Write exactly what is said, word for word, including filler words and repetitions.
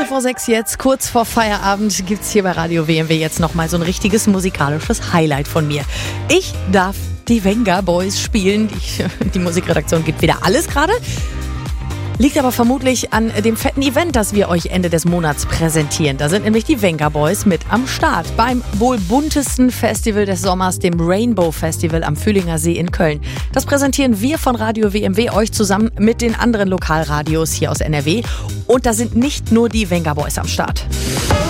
Vor sechs jetzt, kurz vor Feierabend, gibt's hier bei Radio W M W jetzt nochmal so ein richtiges musikalisches Highlight von mir. Ich darf die Venga Boys spielen. Die, die Musikredaktion gibt wieder alles gerade. Liegt aber vermutlich an dem fetten Event, das wir euch Ende des Monats präsentieren. Da sind nämlich die Venga Boys mit am Start beim wohl buntesten Festival des Sommers, dem Rainbow Festival am Fühlinger See in Köln. Das präsentieren wir von Radio W M W euch zusammen mit den anderen Lokalradios hier aus N R W. Und da sind nicht nur die Venga Boys am Start.